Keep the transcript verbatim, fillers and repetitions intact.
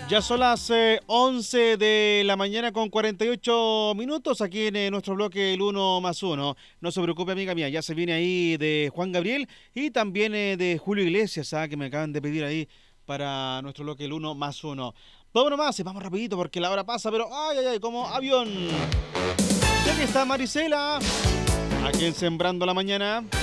Ya son las eh, once de la mañana con cuarenta y ocho minutos aquí en eh, nuestro bloque el uno más uno. No se preocupe, amiga mía, ya se viene ahí de Juan Gabriel y también eh, de Julio Iglesias, ah, que me acaban de pedir ahí para nuestro bloque el uno más uno. Vamos nomás, y vamos rapidito porque la hora pasa, pero ay, ay, ay, como avión. Ya que está Marisela, aquí en Sembrando la Mañana.